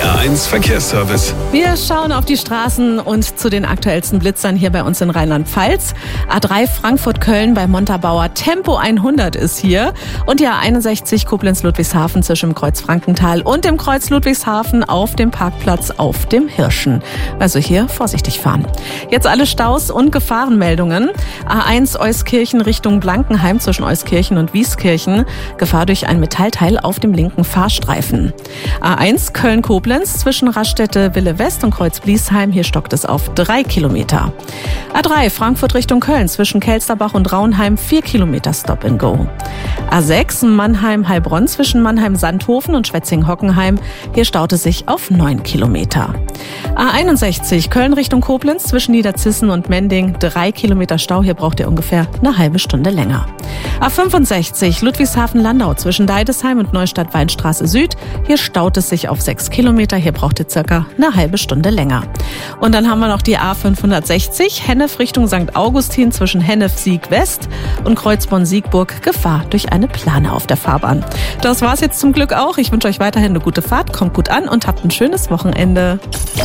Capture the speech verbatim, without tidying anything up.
R eins Verkehrsservice. Wir schauen auf die Straßen und zu den aktuellsten Blitzern hier bei uns in Rheinland-Pfalz. A drei Frankfurt-Köln bei Montabaur, Tempo hundert ist hier. Und die A einundsechzig Koblenz-Ludwigshafen zwischen dem Kreuz Frankenthal und dem Kreuz Ludwigshafen auf dem Parkplatz auf dem Hirschen. Also hier vorsichtig fahren. Jetzt alle Staus und Gefahrenmeldungen. A eins Euskirchen Richtung Blankenheim zwischen Euskirchen und Wieskirchen. Gefahr durch ein Metallteil auf dem linken Fahrstreifen. A eins Köln-Koblenz zwischen Raststätte Wille West und Kreuz Bliesheim. Hier stockt es auf drei Kilometer. A drei Frankfurt Richtung Köln zwischen Kelsterbach und Raunheim. vier Kilometer Stop and Go. A sechs Mannheim-Heilbronn zwischen Mannheim-Sandhofen und Schwetzing-Hockenheim. Hier staut es sich auf neun Kilometer. A einundsechzig Köln Richtung Koblenz zwischen Niederzissen und Mending. drei Kilometer Stau. Hier braucht ihr ungefähr eine halbe Stunde länger. A fünfundsechzig Ludwigshafen-Landau zwischen Deidesheim und Neustadt-Weinstraße Süd. Hier staut es sich auf sechs Kilometer. Hier braucht ihr circa eine halbe Stunde länger. Und dann haben wir noch die A fünfhundertsechzig Hennef Richtung Sankt Augustin zwischen Hennef-Sieg-West und Kreuzborn-Siegburg. Gefahr durch eine Plane auf der Fahrbahn. Das war's jetzt zum Glück auch. Ich wünsche euch weiterhin eine gute Fahrt, kommt gut an und habt ein schönes Wochenende.